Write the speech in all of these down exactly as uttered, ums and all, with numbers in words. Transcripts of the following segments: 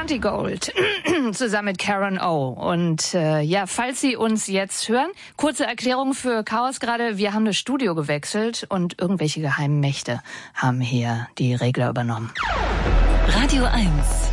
Ashanti Gold zusammen mit Karen O. Und äh, ja, falls Sie uns jetzt hören, kurze Erklärung für Chaos gerade. Wir haben das Studio gewechselt und irgendwelche geheimen Mächte haben hier die Regler übernommen. Radio eins.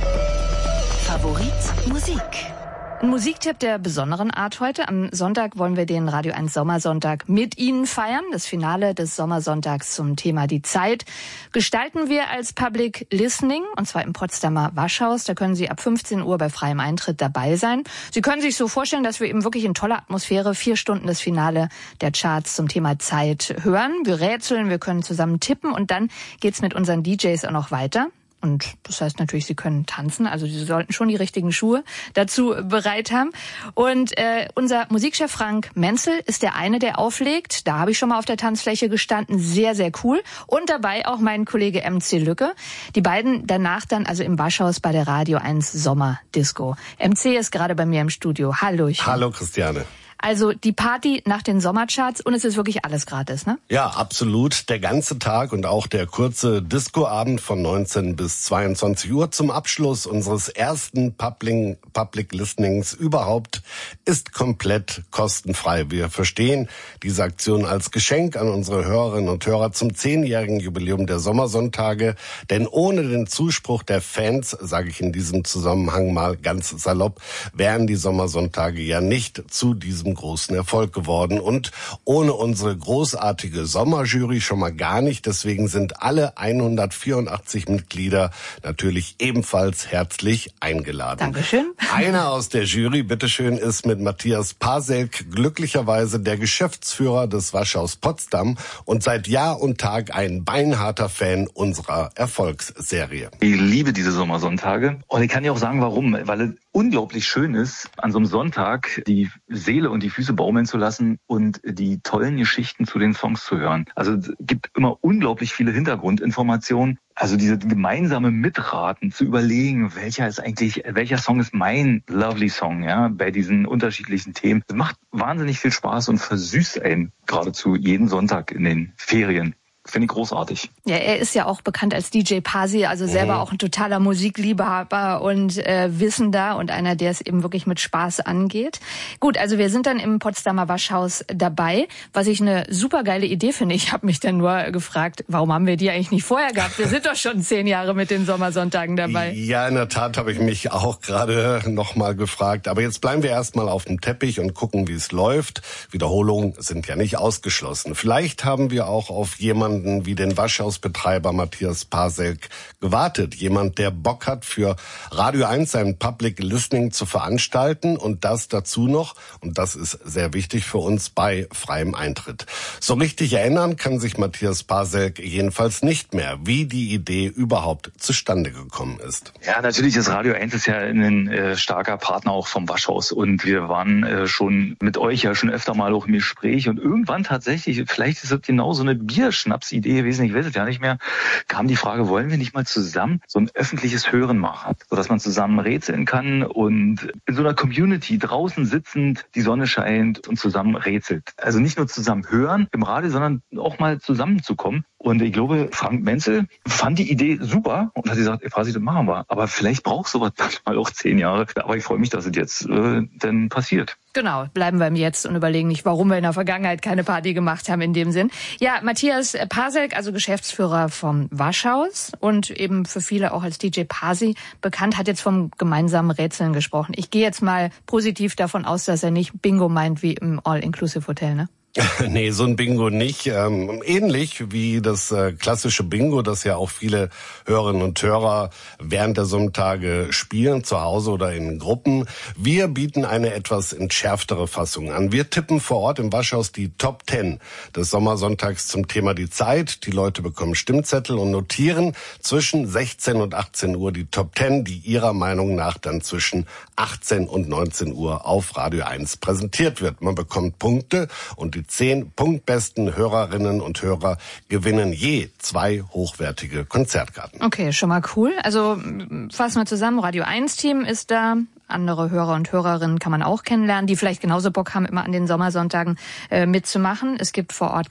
Favorit Musik. Ein Musiktipp der besonderen Art heute. Am Sonntag wollen wir den Radio eins Sommersonntag mit Ihnen feiern. Das Finale des Sommersonntags zum Thema Die Zeit gestalten wir als Public Listening, und zwar im Potsdamer Waschhaus. Da können Sie ab fünfzehn Uhr bei freiem Eintritt dabei sein. Sie können sich so vorstellen, dass wir eben wirklich in toller Atmosphäre vier Stunden das Finale der Charts zum Thema Zeit hören. Wir rätseln, wir können zusammen tippen und dann geht's mit unseren D Js auch noch weiter. Und das heißt natürlich, Sie können tanzen, also Sie sollten schon die richtigen Schuhe dazu bereit haben. Und äh, unser Musikchef Frank Menzel ist der eine, der auflegt. Da habe ich schon mal auf der Tanzfläche gestanden, sehr, sehr cool. Und dabei auch mein Kollege M C Lücke. Die beiden danach dann also im Waschhaus bei der Radio eins Sommerdisco. M C ist gerade bei mir im Studio. Hallo. Hallo Christiane. Also die Party nach den Sommercharts und es ist wirklich alles gratis, ne? Ja, absolut. Der ganze Tag und auch der kurze Discoabend von neunzehn bis zweiundzwanzig Uhr zum Abschluss unseres ersten Public, Public Listenings überhaupt ist komplett kostenfrei. Wir verstehen diese Aktion als Geschenk an unsere Hörerinnen und Hörer zum zehnjährigen Jubiläum der Sommersonntage. Denn ohne den Zuspruch der Fans, sage ich in diesem Zusammenhang mal ganz salopp, wären die Sommersonntage ja nicht zu diesem großen Erfolg geworden und ohne unsere großartige Sommerjury schon mal gar nicht. Deswegen sind alle hundertvierundachtzig Mitglieder natürlich ebenfalls herzlich eingeladen. Dankeschön. Einer aus der Jury, bitteschön, ist mit Matthias Paselk glücklicherweise der Geschäftsführer des Waschhaus Potsdam und seit Jahr und Tag ein beinharter Fan unserer Erfolgsserie. Ich liebe diese Sommersonntage und ich kann dir auch sagen, warum. Weil es unglaublich schön ist, an so einem Sonntag die Seele und die Füße baumeln zu lassen und die tollen Geschichten zu den Songs zu hören. Also es gibt immer unglaublich viele Hintergrundinformationen. Also diese gemeinsame Mitraten, zu überlegen, welcher ist eigentlich, welcher Song ist mein Lovely Song, ja, bei diesen unterschiedlichen Themen. Das macht wahnsinnig viel Spaß und versüßt einen geradezu jeden Sonntag in den Ferien. Finde ich großartig. Ja, er ist ja auch bekannt als D J Pasi, also selber mhm. auch ein totaler Musikliebhaber und äh, Wissender und einer, der es eben wirklich mit Spaß angeht. Gut, also wir sind dann im Potsdamer Waschhaus dabei, was ich eine super geile Idee finde. Ich habe mich dann nur gefragt, warum haben wir die eigentlich nicht vorher gehabt? Wir sind doch schon zehn Jahre mit den Sommersonntagen dabei. Ja, in der Tat habe ich mich auch gerade noch mal gefragt. Aber jetzt bleiben wir erstmal auf dem Teppich und gucken, wie es läuft. Wiederholungen sind ja nicht ausgeschlossen. Vielleicht haben wir auch auf jemanden wie den Waschhausbetreiber Matthias Paselk gewartet. Jemand, der Bock hat, für Radio eins sein Public Listening zu veranstalten und das dazu noch, und das ist sehr wichtig für uns, bei freiem Eintritt. So richtig erinnern kann sich Matthias Paselk jedenfalls nicht mehr, wie die Idee überhaupt zustande gekommen ist. Ja, natürlich ist Radio eins ist ja ein äh, starker Partner auch vom Waschhaus und wir waren äh, schon mit euch ja schon öfter mal auch im Gespräch und irgendwann tatsächlich, vielleicht ist es genau so eine Bierschnaps Idee gewesen, ich weiß es ja nicht mehr, kam die Frage, wollen wir nicht mal zusammen so ein öffentliches Hören machen, sodass man zusammen rätseln kann und in so einer Community draußen sitzend, die Sonne scheint und zusammen rätselt. Also nicht nur zusammen hören im Radio, sondern auch mal zusammenzukommen. Und ich glaube, Frank Menzel fand die Idee super und hat gesagt, quasi, das machen wir. Aber vielleicht braucht sowas mal auch zehn Jahre. Aber ich freue mich, dass es jetzt äh, denn passiert. Genau, bleiben wir im Jetzt und überlegen nicht, warum wir in der Vergangenheit keine Party gemacht haben in dem Sinn. Ja, Matthias Paselk, also Geschäftsführer vom Waschhaus und eben für viele auch als D J Pasi bekannt, hat jetzt vom gemeinsamen Rätseln gesprochen. Ich gehe jetzt mal positiv davon aus, dass er nicht Bingo meint wie im All-Inclusive-Hotel, ne? Nee, so ein Bingo nicht. Ähm, ähnlich wie das äh, klassische Bingo, das ja auch viele Hörerinnen und Hörer während der Sonntage spielen, zu Hause oder in Gruppen. Wir bieten eine etwas entschärftere Fassung an. Wir tippen vor Ort im Waschhaus die Top Ten des Sommersonntags zum Thema Die Zeit. Die Leute bekommen Stimmzettel und notieren zwischen sechzehn und achtzehn Uhr die Top Ten, die ihrer Meinung nach dann zwischen achtzehn und neunzehn Uhr auf Radio eins präsentiert wird. Man bekommt Punkte und die zehn punktbesten Hörerinnen und Hörer gewinnen je zwei hochwertige Konzertkarten. Okay, schon mal cool. Also fassen wir zusammen, Radio eins Team ist da. Andere Hörer und Hörerinnen kann man auch kennenlernen, die vielleicht genauso Bock haben, immer an den Sommersonntagen äh, mitzumachen. Es gibt vor Ort